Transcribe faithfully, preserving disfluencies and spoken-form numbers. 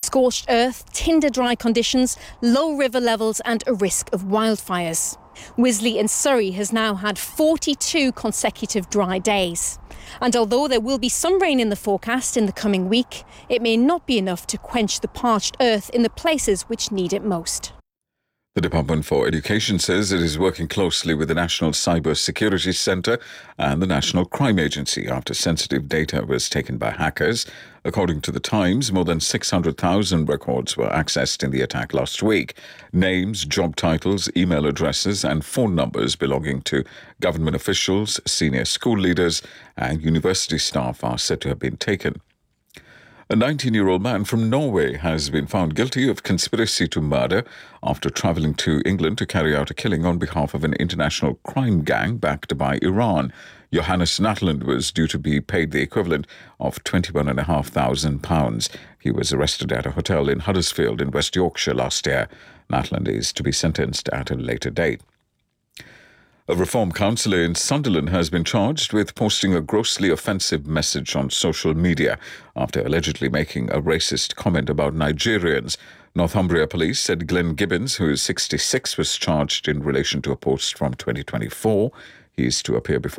Scorched earth, tinder-dry conditions, low river levels and a risk of wildfires. Wisley in Surrey has now had forty-two consecutive dry days. And although there will be some rain in the forecast in the coming week, it may not be enough to quench the parched earth in the places which need it most. The Department for Education says it is working closely with the National Cyber Security Centre and the National Crime Agency after sensitive data was taken by hackers. According to The Times, more than six hundred thousand records were accessed in the attack last week. Names, job titles, email addresses and phone numbers belonging to government officials, senior school leaders and university staff are said to have been taken. A nineteen-year-old man from Norway has been found guilty of conspiracy to murder after travelling to England to carry out a killing on behalf of an international crime gang backed by Iran. Johannes Natland was due to be paid the equivalent of twenty-one thousand five hundred pounds. He was arrested at a hotel in Huddersfield in West Yorkshire last year. Natland is to be sentenced at a later date. A Reform councillor in Sunderland has been charged with posting a grossly offensive message on social media after allegedly making a racist comment about Nigerians. Northumbria Police said Glenn Gibbons, who is sixty-six, was charged in relation to a post from twenty twenty-four. He is to appear before